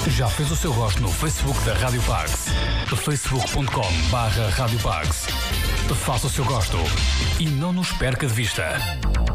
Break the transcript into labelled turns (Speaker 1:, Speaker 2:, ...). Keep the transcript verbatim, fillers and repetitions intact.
Speaker 1: Já fez o seu gosto no Facebook da Rádio Pax? facebook ponto com barra Rádio Pax. Faça o seu gosto e não nos perca de vista.